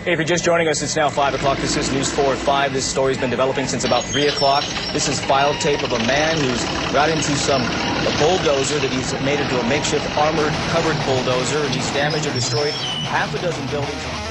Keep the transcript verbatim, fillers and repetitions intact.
Hey, if you're just joining us, it's now five o'clock. This is News four at five. This story's been developing since about three o'clock. This is file tape of a man who's got into some a bulldozer that he's made into a makeshift armored covered bulldozer, and he's damaged or destroyed half a dozen buildings.